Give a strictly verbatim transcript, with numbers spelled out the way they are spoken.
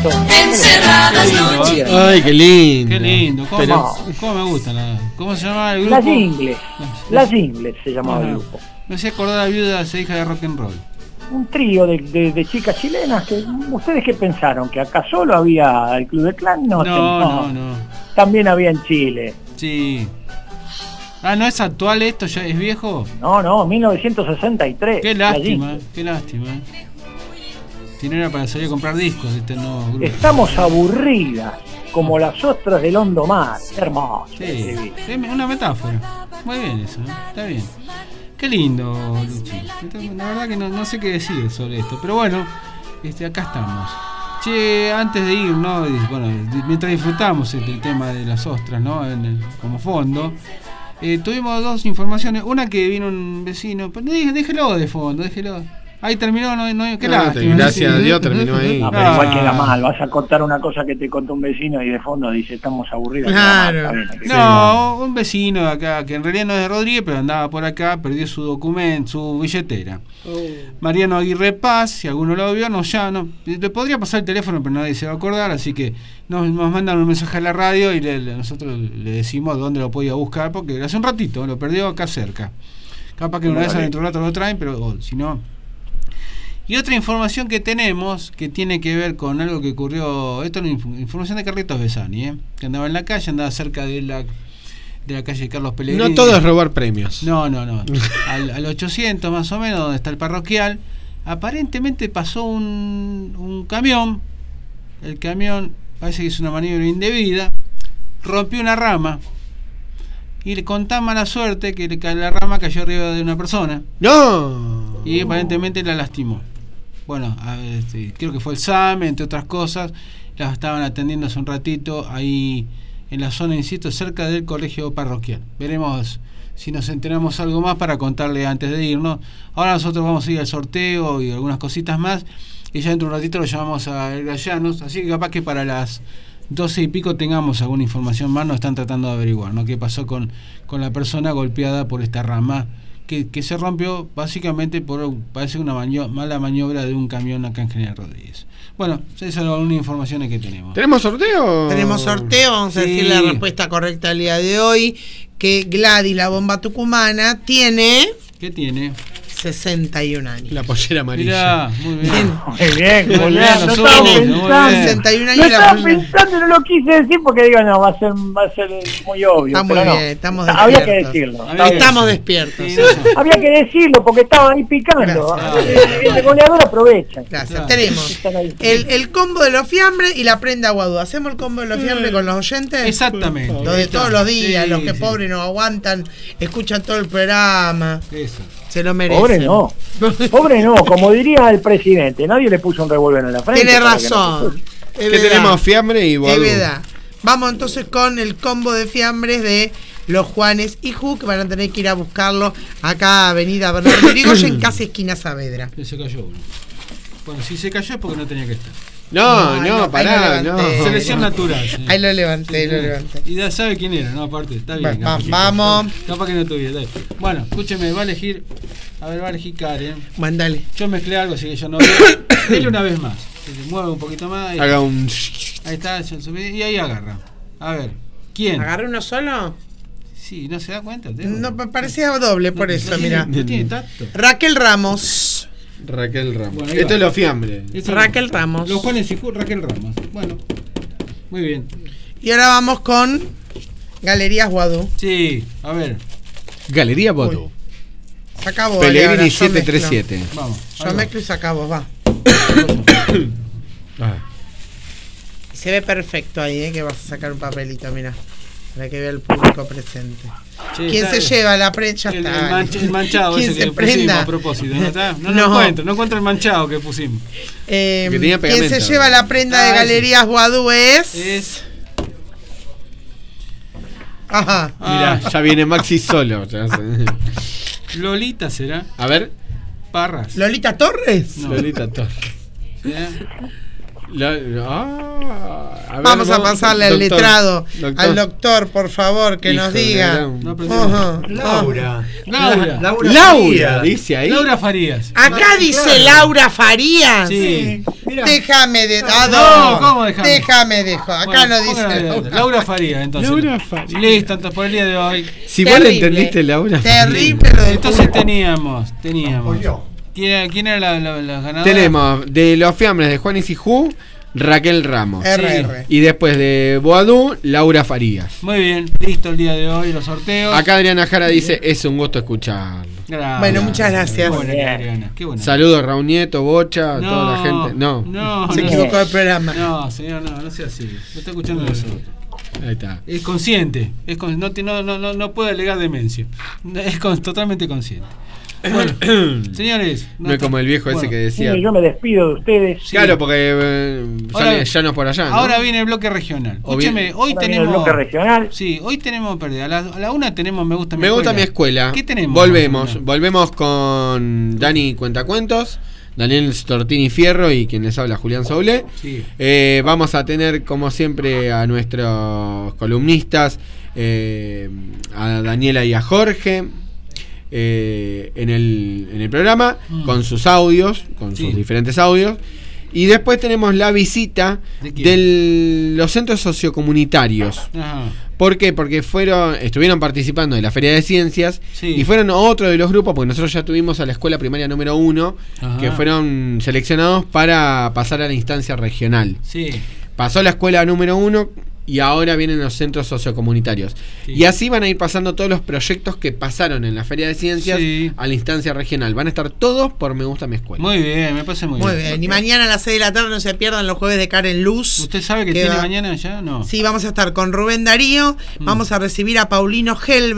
esto. Encerradas noches. Ay, qué lindo. Qué lindo. ¿Cómo, Pero... me, ¿cómo me gusta? La, ¿Cómo se llamaba el grupo? Las Ingles. Las Ingles se llamaba Ajá. el grupo. Me hacía acordar a la viuda, esa hija de rock and roll. Un trío de, de, de chicas chilenas. Que, ¿ustedes qué pensaron? ¿Que acá solo había el Club del Clan? No, No, no, no, no. También había en Chile. Sí. Ah, ¿no es actual esto? ¿Ya es viejo? No, no, mil novecientos sesenta y tres. Qué lástima, qué lástima. Si no era para salir a comprar discos este nuevo grupo. Estamos aburridas, como las ostras del hondo mar. Hermoso. Sí, es una metáfora. Muy bien eso, ¿eh? Está bien. Qué lindo, Luchi. La verdad que no, no sé qué decir sobre esto, pero bueno, este, acá estamos. Che, antes de ir, ¿no? Bueno, mientras disfrutamos el tema de las ostras, ¿no? En el, como fondo, eh, tuvimos dos informaciones. Una que vino un vecino, pero déjelo de fondo, déjelo. Ahí terminó, no, no qué no, lástima. Gracias a Dios terminó ahí. No, pero igual queda mal, vas a contar una cosa que te contó un vecino y de fondo dice estamos aburridos. Claro. No, un vecino de acá, que en realidad no es de Rodríguez, pero andaba por acá, perdió su documento, su billetera. Oh. Mariano Aguirre Paz, si alguno lo vio, no ya, no. Le podría pasar el teléfono, pero nadie se va a acordar, así que nos, nos mandan un mensaje a la radio y le, le, nosotros le decimos dónde lo podía buscar, porque hace un ratito lo perdió acá cerca. Capaz que una vez adentro del rato lo traen, pero oh, si no... Y otra información que tenemos, que tiene que ver con algo que ocurrió, esto es información de Carlitos Besani, ¿eh? Que andaba en la calle, andaba cerca de la de la calle Carlos Pellegrini. No todo es robar premios. No, no, no. Al, al ochocientos más o menos, donde está el parroquial, aparentemente pasó un, un camión, el camión parece que hizo una maniobra indebida, rompió una rama, y con tan mala suerte que la rama cayó arriba de una persona. ¡No! Y aparentemente la lastimó. Bueno, este, creo que fue el S A M, entre otras cosas. Las estaban atendiendo hace un ratito ahí en la zona, insisto, cerca del colegio parroquial. Veremos si nos enteramos algo más para contarle antes de irnos. Ahora nosotros vamos a ir al sorteo y algunas cositas más. Y ya dentro de un ratito lo llamamos a Edgar Llanos. Así que capaz que para las doce y pico tengamos alguna información más. Nos están tratando de averiguar, ¿no? Qué pasó con, con la persona golpeada por esta rama. Que, que se rompió básicamente por, parece una manio, mala maniobra de un camión acá en General Rodríguez. Bueno, esas son algunas informaciones que tenemos. ¿Tenemos sorteo? Tenemos sorteo, vamos sí. a decir la respuesta correcta al día de hoy, que Gladys, la bomba tucumana, tiene... ¿Qué tiene? sesenta y un años. La pollera amarilla. Mirá, muy bien. Muy bien, muy bien. bien. No estaba pensando, sesenta y un años no estaba la pensando, no lo quise decir porque digo, no, va a ser, va a ser muy obvio. Está muy pero bien, no. estamos Había despiertos. que decirlo. Había que estamos decirlo. despiertos. Sí, no, no. Había que decirlo porque estaba ahí picando. El, el goleador aprovecha. Gracias. Claro. Tenemos el, el combo de los fiambres y la prenda guadú. ¿Hacemos el combo de los fiambres con los oyentes? Exactamente. Los de todos los días, Sí, los que sí. pobres no aguantan, escuchan todo el programa. Eso. Se lo merecen. Pobre no. Pobre no, como diría el presidente, nadie le puso un revólver en la frente. Tiene para que razón. no Es ¿Qué verdad. tenemos? Fiambre y Es guadú. verdad. Vamos entonces con el combo de fiambres de los Juanes y Ju, que van a tener que ir a buscarlo acá, Avenida Bernardo Irigoyen, en casi esquina Saavedra. Se cayó uno. Bueno, si se cayó es porque no tenía que estar. No, No, no, no, pará, ahí lo no. levanté. Selección natural. Sí. Ahí lo levanté, ahí Sí, lo sí. levanté. Y ya sabe quién era, ¿no? Aparte, está bien. Va- capaz que- vamos. Capaz que no tuviera. dale. Bueno, escúcheme, va a elegir. A ver, va a elegir Karen. Mandale. Yo mezclé algo, así que yo no veo. Dile una vez más. Se mueve un poquito más. Y, Haga un... ahí está, yo subí, y ahí agarra. A ver, ¿quién? ¿Agarré uno solo? Sí, ¿no se da cuenta? Teo? No, me parecía doble, por No, eso, no mira. tiene- No tiene tacto. Raquel Ramos. Raquel Ramos. Bueno, ahí Esto va. es lo fiambre. Eso Raquel es. Ramos. Los Juanes y Ju, Raquel Ramos. Bueno, muy bien. Y ahora vamos con Galerías Guadú. Sí, a ver, Galería Bodo. Saca vos. Pellegrini Ale, ahora, yo siete mezclo. treinta y siete. vamos. Yo ahí va. mezclo y saca vos, va. Ah. Se ve perfecto ahí, ¿eh? Que vas a sacar un papelito, mira. Para que vea el público presente. Che, ¿Quién está- se lleva la prensa? Ya El, el está. manch- el manchado ¿Quién ese se que pusimos prenda? a propósito, ¿no está? No, no, No. encuentro, no encuentro el manchado que pusimos. Eh, Que tenía ¿Quién se pegamento. lleva la prenda Ah, de ese. Galerías Guadú es? Es. Ajá. Ah, Mirá, ya viene Maxi solo. ya sé. Lolita será. A ver. Parras. ¿Lolita Torres? No. Lolita Torres. ¿Sí? La- ah. A ver, Vamos a pasarle al doctor, letrado, doctor. al doctor, por favor, que Hijo nos de diga. gran- No aprendimos. Ojo. Laura. Laura. Laura. Laura, Farías. dice ahí. Laura Farías. Acá dice Claro. Laura Farías. Sí. Mira. Déjame de. Ah, No, ¿cómo déjame? Déjame de. Acá Bueno, no dice póngale Laura. Laura Farías, entonces. Laura Farías. Listo, entonces por el día de hoy. Si vos Terrible. le entendiste, Laura. Terrible lo del Entonces teníamos, teníamos. Pues yo. ¿Quién era, quién era la, la, la ganadora? Tenemos de los fiambres de Juanes y Ju, Raquel Ramos. R R. Y después de Boadú, Laura Farías. Muy bien, listo el día de hoy, los sorteos. Acá Adriana Jara dice, es un gusto escucharlo. Gracias. Bueno, muchas gracias. Qué buena que es, Adriana, qué buena. Saludos Raúl Nieto, Bocha, No, toda la gente. No, No, Se no. equivocó el programa. No, señor, no, no sea así. Lo está escuchando nosotros. ahí está. Es consciente, es con- no, te- no, no, no, no puede alegar demencia. Es con- totalmente consciente. Bueno, señores. No es como el viejo ese bueno, que decía. Sí, yo me despido de ustedes. Sí. Claro, porque eh, Ahora- sale llanos por allá. ¿no? Ahora viene el bloque regional. O bien- Escúcheme, hoy Ahora viene tenemos. el bloque regional. Sí, hoy tenemos pérdida. A la, a la una tenemos Me gusta mi Me escuela. gusta mi escuela. ¿Qué tenemos? Volvemos. Bueno, Volvemos con Dani Cuentacuentos, Daniel Stortini Fierro y quien les habla Julián Soule. Sí. Eh, vamos a tener, como siempre, a nuestros columnistas, eh, a Daniela y a Jorge. eh, en, el, en el programa, Mm. con sus audios, con Sí. sus diferentes audios. Y después tenemos la visita ¿De quién? de los centros sociocomunitarios. Ajá. ¿Por qué? Porque fueron, estuvieron participando de la Feria de Ciencias Sí. y fueron otro de los grupos, porque nosotros ya tuvimos a la escuela primaria número uno, Ajá. que fueron seleccionados para pasar a la instancia regional. Sí. Pasó la escuela número uno y ahora vienen los centros sociocomunitarios. Sí. Y así van a ir pasando todos los proyectos que pasaron en la Feria de Ciencias Sí. a la instancia regional. Van a estar todos por Me Gusta Mi Escuela. Muy bien, me parece muy, Muy bien. Y mañana a las seis de la tarde no se pierdan los jueves de Karen Luz. ¿Usted sabe que ¿Qué tiene va? mañana ya? No. Sí, vamos a estar con Rubén Darío. Mm. Vamos a recibir a Paulino Helve.